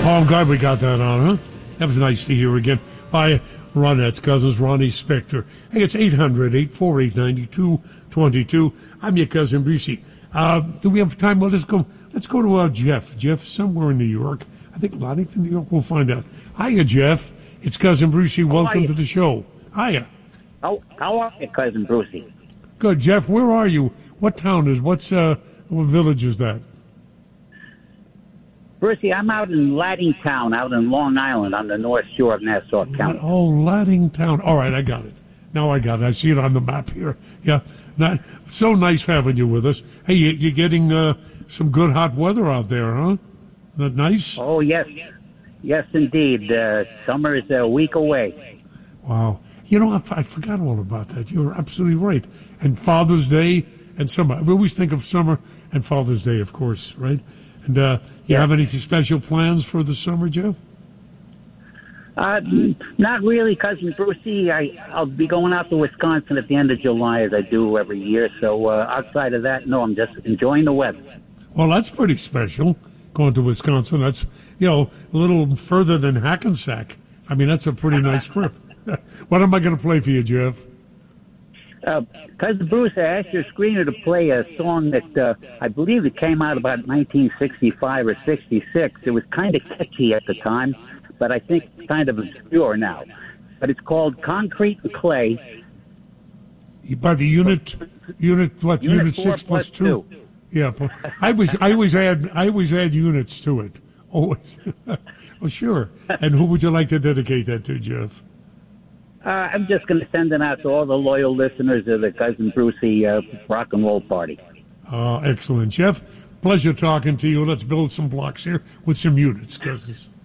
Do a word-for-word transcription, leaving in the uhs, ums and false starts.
Oh, I'm glad we got that on, huh? That was nice to hear again by Ronette's cousins, Ronnie Spector. Hey, it's eight hundred, eight four eight, nine two two two. I'm your cousin, Brucey. Uh, do we have time? Well, let's go, let's go to uh, Jeff. Jeff, somewhere in New York. I think Loddington, New York. We'll find out. Hiya, Jeff. It's Cousin Brucey. Welcome to the show. Hiya. How, how are you, Cousin Brucey? Good. Jeff, where are you? What town is, what's, uh, what village is that? Brucey, I'm out in Laddingtown, out in Long Island on the North Shore of Nassau County. Oh, Laddingtown. All right, I got it. Now I got it. I see it on the map here. Yeah. Not, so nice having you with us. Hey, you, you're getting uh, some good hot weather out there, huh? That nice? Oh, yes. Yes, indeed. Uh, summer is a week away. Wow. You know, I, I forgot all about that. You're absolutely right. And Father's Day and summer. We always think of summer and Father's Day, of course, right? And uh, you yeah. have any special plans for the summer, Jeff? Uh, not really, Cousin Brucey. I, I'll be going out to Wisconsin at the end of July, as I do every year. So uh, outside of that, no, I'm just enjoying the weather. Well, that's pretty special, going to Wisconsin. That's, you know, a little further than Hackensack. I mean, that's a pretty nice trip. What am I going to play for you, Jeff? Uh, Cousin Bruce, I asked your screener to play a song that uh, I believe it came out about nineteen sixty-five or sixty-six. It was kind of catchy at the time, but I think it's kind of obscure now. But it's called Concrete and Clay. By the unit, unit what? Unit, unit six plus, plus two. two. Yeah, I was. I always add. I always add units to it. Always. Well, sure. And who would you like to dedicate that to, Jeff? Uh, I'm just going to send it out to all the loyal listeners of the Cousin Brucey uh, Rock and Roll Party. Uh, excellent, Jeff. Pleasure talking to you. Let's build some blocks here with some units, cousins.